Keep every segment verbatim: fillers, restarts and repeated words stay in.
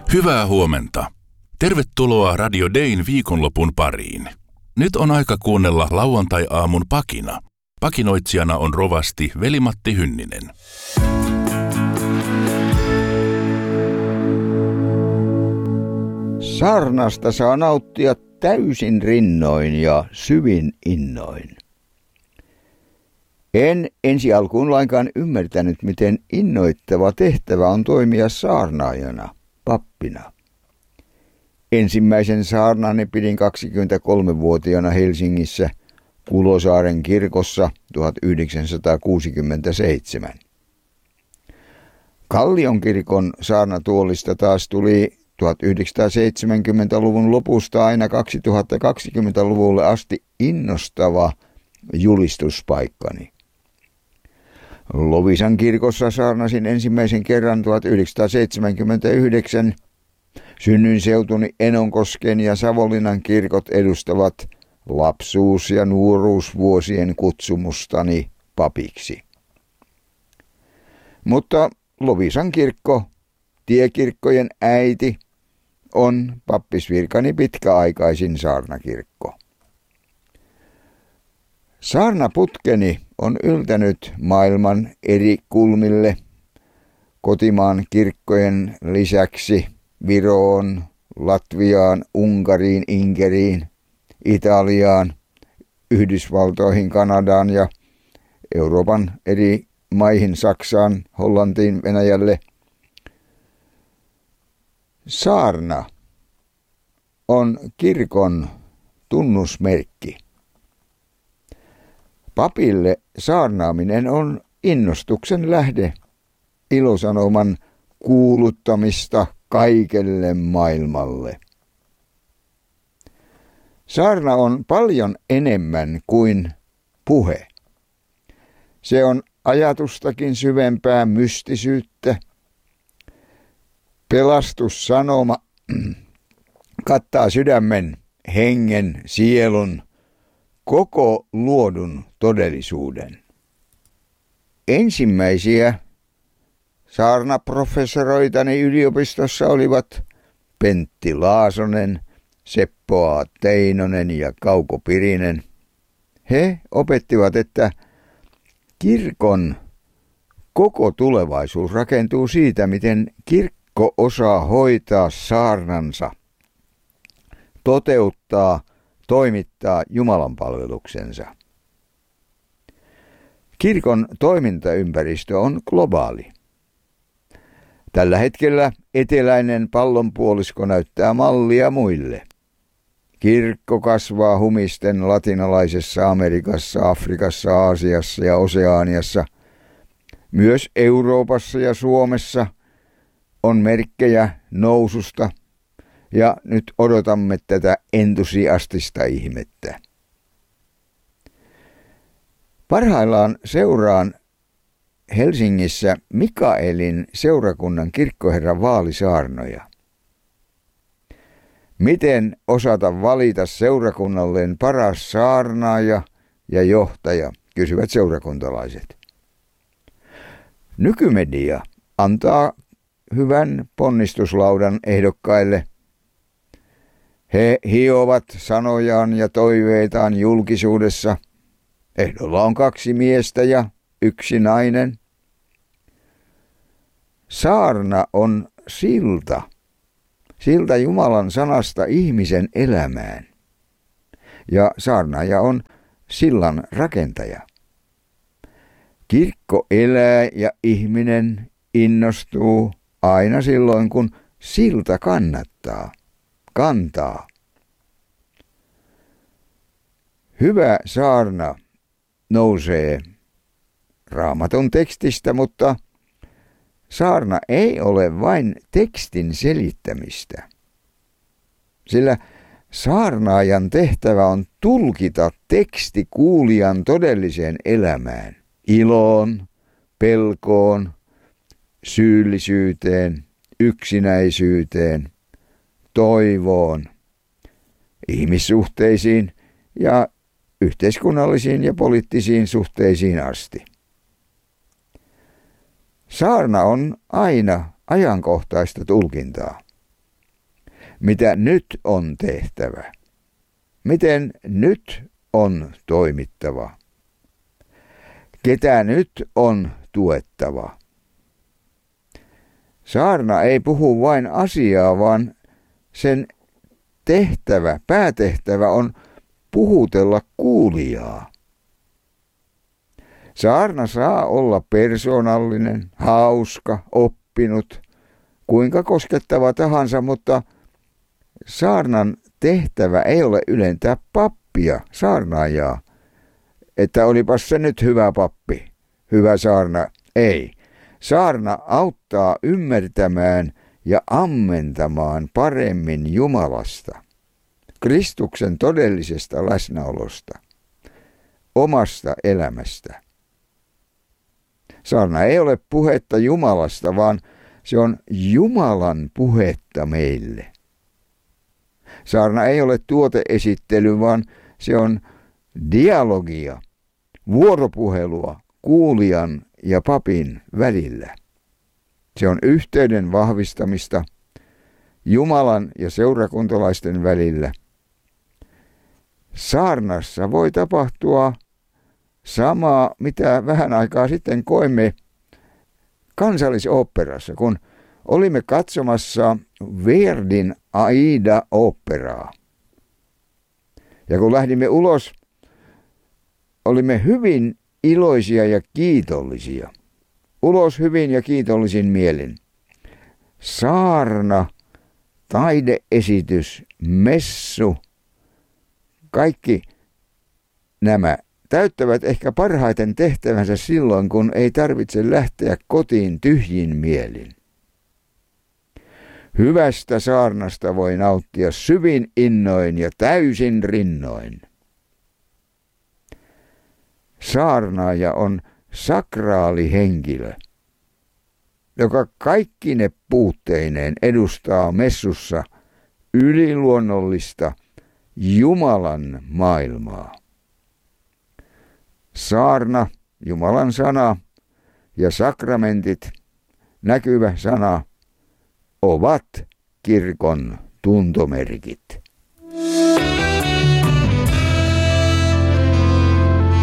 Hyvää huomenta. Tervetuloa Radio Dayn viikonlopun pariin. Nyt on aika kuunnella lauantai-aamun pakina. Pakinoitsijana on rovasti Veli-Matti Hynninen. Saarnasta saa nauttia täysin rinnoin ja syvin innoin. En ensi alkuun lainkaan ymmärtänyt, miten innoittava tehtävä on toimia saarnaajana, pappina. Ensimmäisen saarnani pidin kaksikymmentäkolmevuotiaana Helsingissä Kulosaaren kirkossa tuhatyhdeksänsataakuusikymmentäseitsemän. Kallion kirkon saarnatuolista taas tuli tuhatyhdeksänsataaseitsemänkymmentäluvun lopusta aina kaksituhattakaksikymmentäluvulle asti innostava julistuspaikkani. Loviisan kirkossa saarnasin ensimmäisen kerran tuhatyhdeksänsataaseitsemänkymmentäyhdeksän. Synnyinseutuni Enonkosken ja Savonlinnan kirkot edustavat lapsuus- ja nuoruusvuosien kutsumustani papiksi. Mutta Loviisan kirkko, tiekirkkojen äiti, on pappisvirkani pitkäaikaisin saarnakirkko. Saarnaputkeni on yltänyt maailman eri kulmille kotimaan kirkkojen lisäksi Viroon, Latviaan, Unkariin, Inkeriin, Italiaan, Yhdysvaltoihin, Kanadaan ja Euroopan eri maihin, Saksaan, Hollantiin, Venäjälle. Saarna on kirkon tunnusmerkki. Papille saarnaaminen on innostuksen lähde, ilosanoman kuuluttamista kaikelle maailmalle. Saarna on paljon enemmän kuin puhe. Se on ajatustakin syvempää mystisyyttä. Pelastussanoma kattaa sydämen, hengen, sielun, koko luodun todellisuuden. Ensimmäisiä saarnaprofessoreitani yliopistossa olivat Pentti Laasonen, Seppo A. Teinonen ja Kauko Pirinen. He opettivat, että kirkon koko tulevaisuus rakentuu siitä, miten kirkko osaa hoitaa saarnansa, toteuttaa, toimittaa Jumalan palveluksensa. Kirkon toimintaympäristö on globaali. Tällä hetkellä eteläinen pallonpuolisko näyttää mallia muille. Kirkko kasvaa humisten latinalaisessa Amerikassa, Afrikassa, Aasiassa ja Oseaniassa. Myös Euroopassa ja Suomessa on merkkejä noususta ja nyt odotamme tätä entusiastista ihmettä. Parhaillaan seuraan Helsingissä Mikaelin seurakunnan kirkkoherran vaalisaarnoja. Miten osata valita seurakunnalleen paras saarnaaja ja johtaja, kysyvät seurakuntalaiset. Nykymedia antaa hyvän ponnistuslaudan ehdokkaille. He hiovat sanojaan ja toiveitaan julkisuudessa. Ehdolla on kaksi miestä ja yksi nainen. Saarna on silta. Silta Jumalan sanasta ihmisen elämään. Ja saarnaaja on sillan rakentaja. Kirkko elää ja ihminen innostuu aina silloin, kun silta kannattaa, kantaa. Hyvä saarna nousee Raamatun tekstistä, mutta saarna ei ole vain tekstin selittämistä. Sillä saarnaajan tehtävä on tulkita teksti kuulijan todelliseen elämään, iloon, pelkoon, syyllisyyteen, yksinäisyyteen, toivoon, ihmissuhteisiin ja yhteiskunnallisiin ja poliittisiin suhteisiin asti. Saarna on aina ajankohtaista tulkintaa. mitä nyt on tehtävä, miten nyt on toimittava, ketä nyt on tuettava. Saarna ei puhu vain asiaa, vaan sen tehtävä, päätehtävä on puhutella kuulijaa. Saarna saa olla persoonallinen, hauska, oppinut, kuinka koskettava tahansa, mutta saarnan tehtävä ei ole ylentää pappia, saarnaajaa, että olipas se nyt hyvä pappi, hyvä saarna. Ei. Saarna auttaa ymmärtämään ja ammentamaan paremmin Jumalasta, Kristuksen todellisesta läsnäolosta, omasta elämästä. Saarna ei ole puhetta Jumalasta, vaan se on Jumalan puhetta meille. Saarna ei ole tuoteesittely, vaan se on dialogia, vuoropuhelua kuulijan ja papin välillä. Se on yhteyden vahvistamista Jumalan ja seurakuntalaisten välillä. Saarnassa voi tapahtua samaa, mitä vähän aikaa sitten koimme Kansallisoopperassa, kun olimme katsomassa Verdin Aida-oopperaa. Ja kun lähdimme ulos, olimme hyvin iloisia ja kiitollisia. Ulos hyvin ja kiitollisin mielin. Saarna, taideesitys, messu, kaikki nämä täyttävät ehkä parhaiten tehtävänsä silloin, kun ei tarvitse lähteä kotiin tyhjin mielin. Hyvästä saarnasta voi nauttia syvin innoin ja täysin rinnoin. Saarnaaja on sakraali henkilö, joka kaikkine puutteineen edustaa messussa yliluonnollista Jumalan maailmaa. Saarna, Jumalan sana ja sakramentit, näkyvä sana, ovat kirkon tuntomerkit.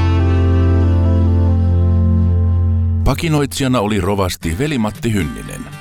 Pakinoitsijana oli rovasti Veli-Matti Hynninen.